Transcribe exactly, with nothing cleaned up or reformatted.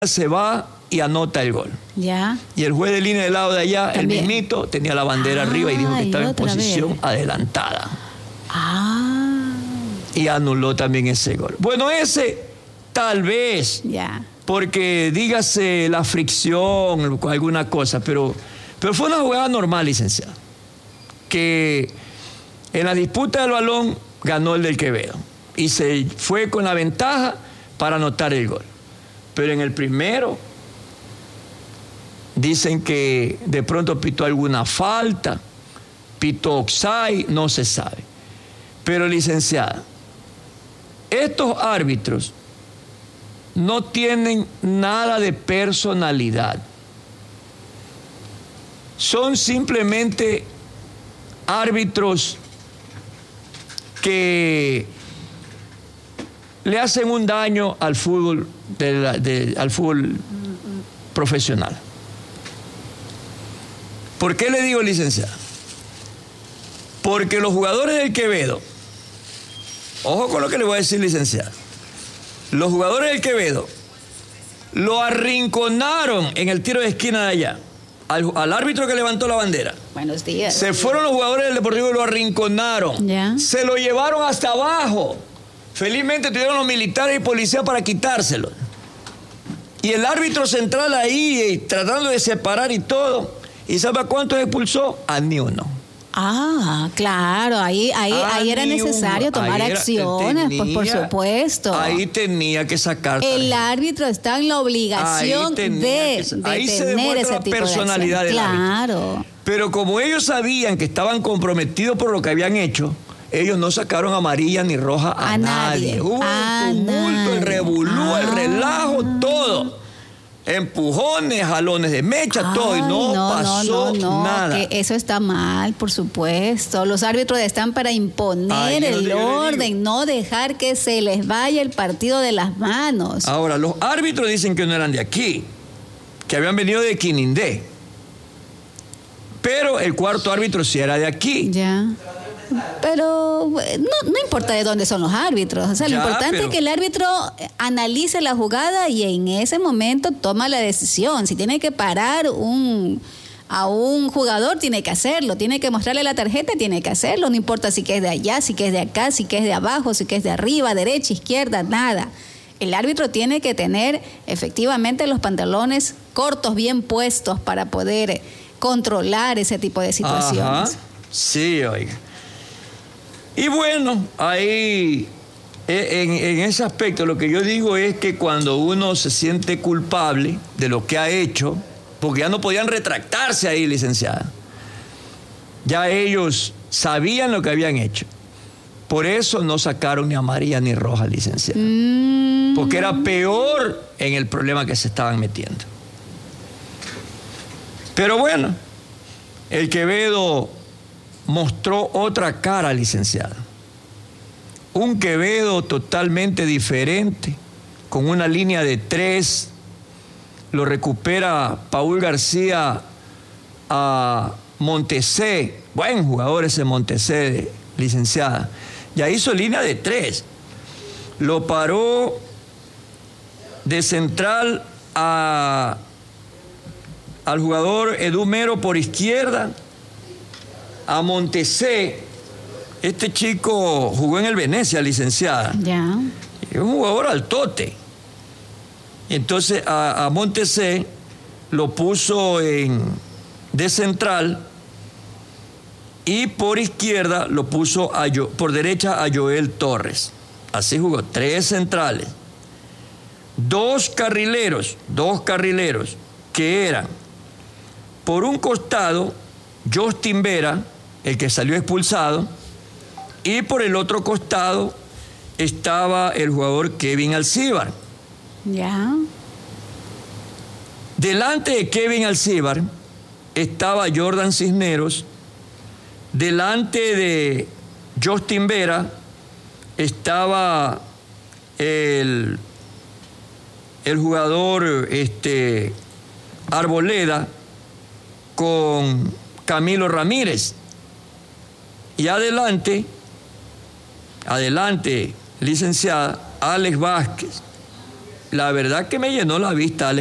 se va y anota el gol. Ya. Y el juez de línea del lado de allá, También. el mismito, tenía la bandera Ah, arriba y dijo que estaba en otra posición vez. adelantada. Ah. Y anuló también ese gol. Bueno, ese tal vez, Ya. porque dígase la fricción, alguna cosa, pero, pero fue una jugada normal, licenciado. Que en la disputa del balón ganó el del Quevedo. Y se fue con la ventaja para anotar el gol. Pero en el primero dicen que de pronto pitó alguna falta, pitó offside, no se sabe. Pero, licenciada, estos árbitros no tienen nada de personalidad. Son simplemente árbitros que le hacen un daño al fútbol, de la, de, al fútbol profesional. ¿Por qué le digo, licenciada? Porque los jugadores del Quevedo, ojo con lo que le voy a decir, licenciada, los jugadores del Quevedo lo arrinconaron en el tiro de esquina de allá, al, al árbitro que levantó la bandera. Buenos días. Se fueron los jugadores del Deportivo y lo arrinconaron. Ya. Se lo llevaron hasta abajo. Felizmente tuvieron los militares y policías para quitárselo. Y el árbitro central ahí, eh, tratando de separar y todo. ¿Y sabe a cuántos expulsó? A ni uno. Ah, claro, ahí, ahí, A ahí era ni necesario uno. tomar Ahí era- acciones, tenía- pues por supuesto. Ahí tenía que sacar. El tarjeta. árbitro está en la obligación Ahí tenía de, que sa- de ahí se tener demuestra ese la tipo personalidad de del acción. árbitro. Claro. Pero como ellos sabían que estaban comprometidos por lo que habían hecho, ellos no sacaron amarilla ni roja a, A nadie. nadie. Hubo A el tumulto, nadie. el revolú, el Ah. relajo, todo. Empujones, jalones de mecha, todo. Y Ay, no, pasó no, no, nada. que eso está mal, por supuesto. Los árbitros están para imponer Ay, yo- el yo le orden, digo. no dejar que se les vaya el partido de las manos. Ahora, los árbitros dicen que no eran de aquí, que habían venido de Quinindé. Pero el cuarto árbitro sí era de aquí. Ya. Pero eh, no, no importa de dónde son los árbitros. O sea, Ya, lo importante pero- es que el árbitro analice la jugada y en ese momento toma la decisión. Si tiene que parar un, a un jugador, tiene que hacerlo. Tiene que mostrarle la tarjeta, tiene que hacerlo. No importa si que es de allá, si que es de acá, si que es de abajo, si que es de arriba, derecha, izquierda, nada. El árbitro tiene que tener efectivamente los pantalones cortos, bien puestos para poder controlar ese tipo de situaciones. Ajá. Sí, oiga. Y bueno, ahí, eh, en, en ese aspecto, lo que yo digo es que cuando uno se siente culpable de lo que ha hecho, porque ya no podían retractarse ahí, licenciada, ya ellos sabían lo que habían hecho. Por eso no sacaron ni amarilla ni roja, licenciada. Mm. Porque era peor en el problema que se estaban metiendo. Pero bueno, el Quevedo mostró otra cara, licenciada. Un Quevedo totalmente diferente, con una línea de tres. Lo recupera Paul García a Montesé. Buen jugador ese Montesé, licenciada. Ya hizo línea de tres. Lo paró de central a, al jugador Edu Mero por izquierda. A Montesé, este chico jugó en el Venecia, licenciada. Ya. Es un jugador altote. Entonces a, a Montesé lo puso en, de central y por izquierda lo puso a, por derecha a Joel Torres. Así jugó, tres centrales. Dos carrileros, dos carrileros que eran por un costado Justin Vera, el que salió expulsado, y por el otro costado estaba el jugador Kevin Alcíbar. Ya. Delante de Kevin Alcíbar estaba Jordan Cisneros, delante de Justin Vera estaba el, el jugador este, Arboleda con Camilo Ramírez. Y adelante, adelante, licenciada, Alex Vázquez, la verdad que me llenó la vista, Alex.